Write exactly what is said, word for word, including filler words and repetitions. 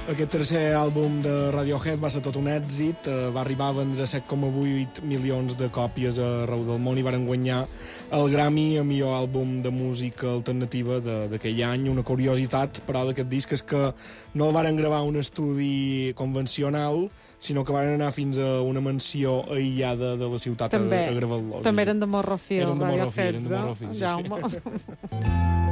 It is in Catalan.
Aquest tercer àlbum de Radiohead va ser tot un èxit, eh, va arribar a vendre set coma vuit milions de còpies arreu del món i van guanyar el Grammy a millor àlbum de música alternativa d'aquell any. Una curiositat, però, d'aquest disc és que no el van gravar a un estudi convencional, sinó que van anar fins a una mansió aïllada de la ciutat també, a, a gravar-lo. També eren de Morrowfield. Eren de Morrowfield, eren de Morrowfield, Jaume.